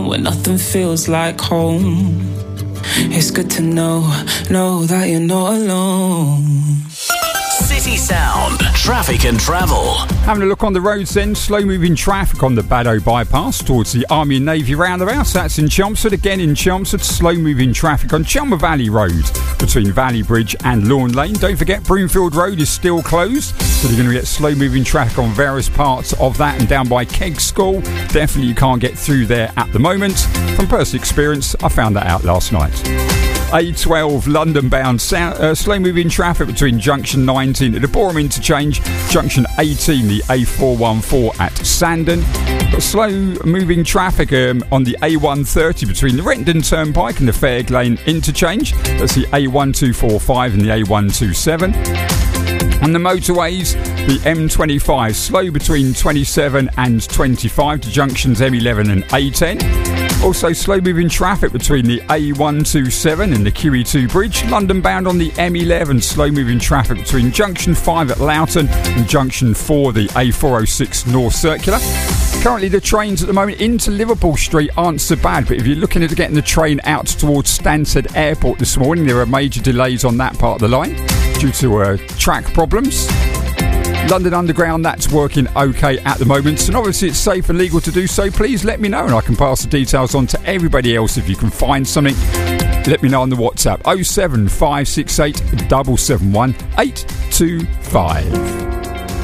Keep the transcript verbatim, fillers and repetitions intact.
when nothing feels like home. It's good to know, know that you're not alone. City Sound, traffic and travel. Having a look on the roads then, slow moving traffic on the Baddow bypass towards the Army and Navy roundabout. That's in Chelmsford. Again in Chelmsford, slow moving traffic on Chelmer Valley Road between Valley Bridge and Lawn Lane. Don't forget Broomfield Road is still closed, so you're going to get slow moving traffic on various parts of that, and down by Kegg School. Definitely you can't get through there at the moment. From personal experience, I found that out last night. A twelve London bound uh, slow moving traffic between junction nineteen at the Boreham interchange, junction eighteen the A four one four at Sandon. Got slow moving traffic um, on the A one thirty between the Renton Turnpike and the Fairg Lane interchange. That's the A one two four five and the A one two seven. On the motorways, the M twenty-five slow between twenty-seven and twenty-five to junctions M eleven and A ten. Also slow moving traffic between the A one two seven and the Q E two bridge. London bound on the M eleven, slow moving traffic between junction five at Loughton and junction four the A four oh six North Circular. Currently the trains at the moment into Liverpool Street aren't so bad, but if you're looking at getting the train out towards Stansted Airport this morning, there are major delays on that part of the line due to uh, track problems. London Underground, that's working okay at the moment, and obviously it's safe and legal to do so. Please let me know and I can pass the details on to everybody else. If you can find something, let me know on the WhatsApp oh seven five six eight seven seven one eight two five.